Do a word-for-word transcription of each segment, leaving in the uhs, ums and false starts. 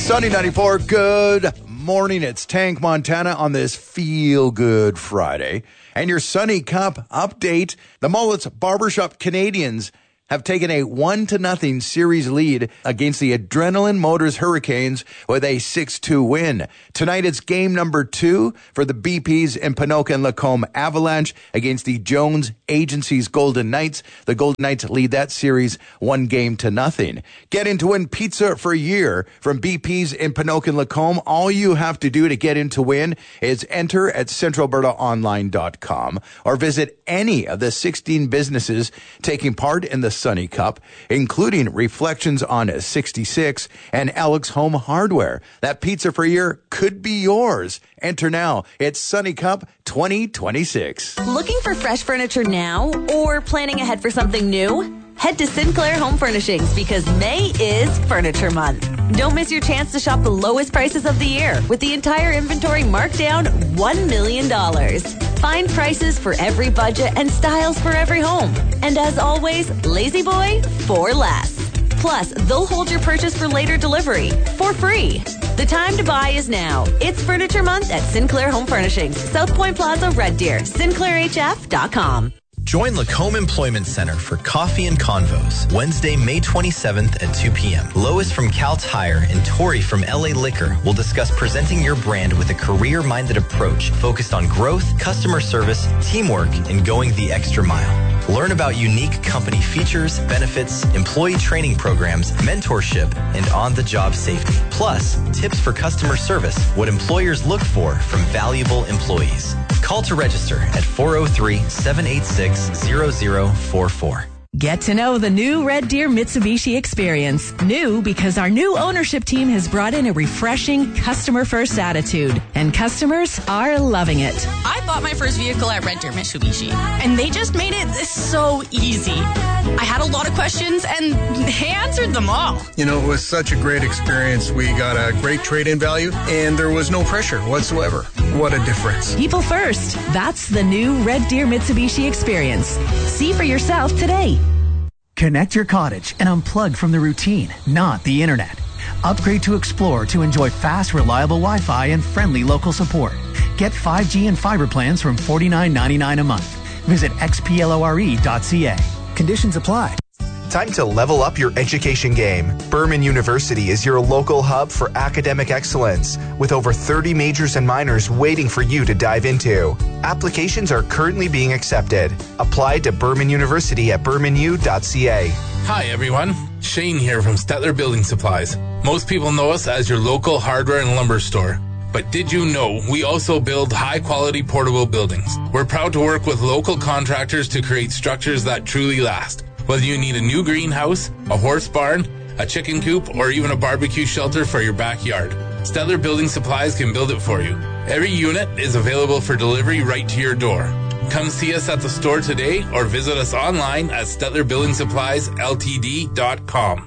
Sunny ninety-four, good morning. It's Tank Montana on this Feel Good Friday. And your Sunny Cup update. The Mullets Barbershop Canadians have taken a one to nothing series lead against the Adrenaline Motors Hurricanes with a six two win. Tonight it's game number two for the B Ps in Ponoka and Lacombe Avalanche against the Jones Agency's Golden Knights. The Golden Knights lead that series one game to nothing. Get in to win pizza for a year from B Ps in Ponoka and Lacombe. All you have to do to get in to win is enter at central alberta online dot com or visit any of the sixteen businesses taking part in the Sunny Cup, including Reflections on sixty-six and Alex Home Hardware. That pizza for a year could be yours. Enter now. It's Sunny Cup twenty twenty-six. Looking for fresh furniture now or planning ahead for something new? Head to Sinclair Home Furnishings because May is Furniture Month. Don't miss your chance to shop the lowest prices of the year with the entire inventory marked down one million dollars. Find prices for every budget and styles for every home. And as always, Lazy Boy for less. Plus, they'll hold your purchase for later delivery for free. The time to buy is now. It's Furniture Month at Sinclair Home Furnishings, South Point Plaza, Red Deer, sinclair h f dot com. Join Lacombe Employment Center for Coffee and Convos, Wednesday, May twenty-seventh at two p.m. Lois from Cal Tire and Tori from L A Liquor will discuss presenting your brand with a career-minded approach focused on growth, customer service, teamwork, and going the extra mile. Learn about unique company features, benefits, employee training programs, mentorship, and on-the-job safety. Plus, tips for customer service, what employers look for from valuable employees. Call to register at four oh three, seven eight six, zero zero four four. Get to know the new Red Deer Mitsubishi experience. New because our new ownership team has brought in a refreshing customer-first attitude, and customers are loving it. I bought my first vehicle at Red Deer Mitsubishi, and they just made it so easy. I had a lot of questions, and they answered them all. You know, it was such a great experience. We got a great trade-in value, and there was no pressure whatsoever. What a difference. People first. That's the new Red Deer Mitsubishi experience. See for yourself today. Connect your cottage and unplug from the routine, not the internet. Upgrade to Explore to enjoy fast, reliable Wi-Fi and friendly local support. Get five G and fiber plans from forty-nine ninety-nine a month. Visit x p l o r e dot c a. Conditions apply. Time to level up your education game. Berman University is your local hub for academic excellence, with over thirty majors and minors waiting for you to dive into. Applications are currently being accepted. Apply to Berman University at berman u dot c a. Hi everyone, Shane here from Stetler Building Supplies. Most people know us as your local hardware and lumber store. But did you know we also build high-quality portable buildings? We're proud to work with local contractors to create structures that truly last. Whether you need a new greenhouse, a horse barn, a chicken coop, or even a barbecue shelter for your backyard, Stetler Building Supplies can build it for you. Every unit is available for delivery right to your door. Come see us at the store today or visit us online at stetler building supplies l t d dot com.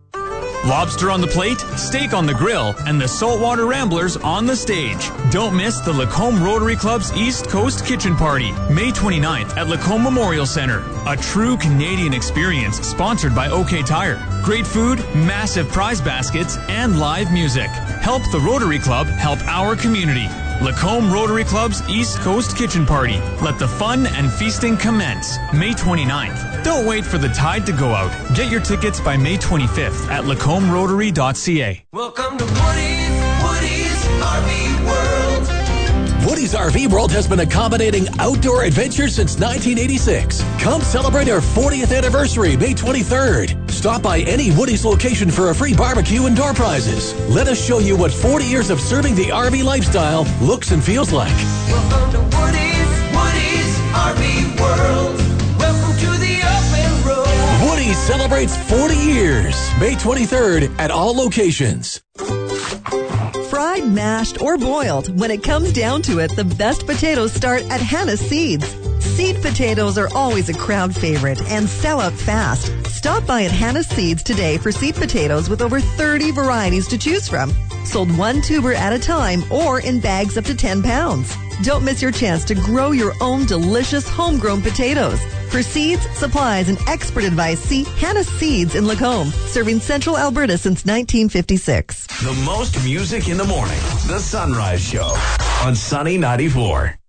Lobster on the plate, steak on the grill, and the Saltwater Ramblers on the stage. Don't miss the Lacombe Rotary Club's East Coast Kitchen Party, May twenty-ninth at Lacombe Memorial Centre. A true Canadian experience sponsored by OK Tire. Great food, massive prize baskets, and live music. Help the Rotary Club help our community. Lacombe Rotary Club's East Coast Kitchen Party. Let the fun and feasting commence. May twenty-ninth. Don't wait for the tide to go out. Get your tickets by May twenty-fifth at lacombe rotary dot c a. Welcome to Woody's, Woody's R V World. Woody's R V World has been accommodating outdoor adventure since nineteen eighty-six. Come celebrate our fortieth anniversary, May twenty-third. Stop by any Woody's location for a free barbecue and door prizes. Let us show you what forty years of serving the R V lifestyle looks and feels like. Welcome to Woody's, Woody's R V World. Welcome to the open road. Woody's celebrates forty years, May twenty-third at all locations. Fried, mashed, or boiled, when it comes down to it, the best potatoes start at Hannah Seeds. Seed potatoes are always a crowd favorite and sell out fast. Stop by at Hannah Seeds today for seed potatoes with over thirty varieties to choose from. Sold one tuber at a time or in bags up to ten pounds. Don't miss your chance to grow your own delicious homegrown potatoes. For seeds, supplies, and expert advice, see Hannah Seeds in Lacombe, serving Central Alberta since nineteen fifty-six. The most music in the morning. The Sunrise Show on Sunny ninety-four.